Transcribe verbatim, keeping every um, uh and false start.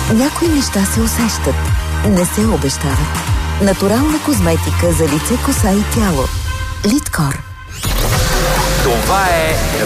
Някои неща се усещат, не се обещават. Натурална козметика за лице, коса и тяло. Литкор. Това е